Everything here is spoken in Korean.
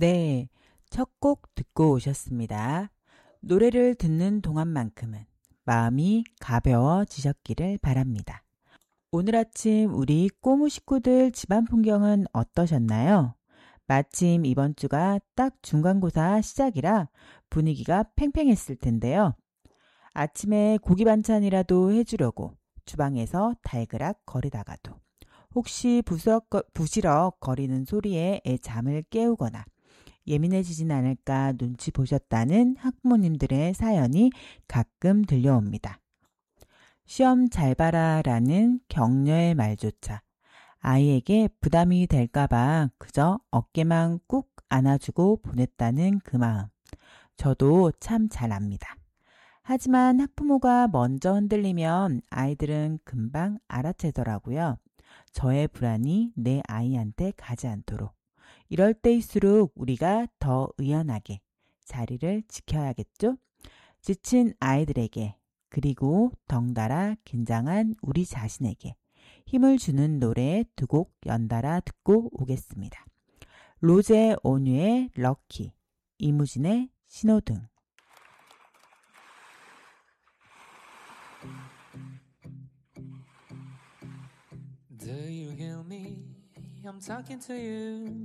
네, 첫 곡 듣고 오셨습니다. 노래를 듣는 동안만큼은 마음이 가벼워지셨기를 바랍니다. 오늘 아침 우리 꼬무 식구들 집안 풍경은 어떠셨나요? 마침 이번 주가 딱 중간고사 시작이라 분위기가 팽팽했을 텐데요. 아침에 고기 반찬이라도 해주려고 주방에서 달그락 거리다가도 혹시 부시럭 거리는 소리에 애 잠을 깨우거나 예민해지진 않을까 눈치 보셨다는 학부모님들의 사연이 가끔 들려옵니다. 시험 잘 봐라라는 격려의 말조차 아이에게 부담이 될까봐 그저 어깨만 꾹 안아주고 보냈다는 그 마음. 저도 참 잘 압니다. 하지만 학부모가 먼저 흔들리면 아이들은 금방 알아채더라고요. 저의 불안이 내 아이한테 가지 않도록. 이럴 때일수록 우리가 더 의연하게 자리를 지켜야겠죠? 지친 아이들에게 그리고 덩달아 긴장한 우리 자신에게 힘을 주는 노래 두 곡 연달아 듣고 오겠습니다. 로제 온유의 럭키, 이무진의 신호등. Do you hear me? I'm talking to you.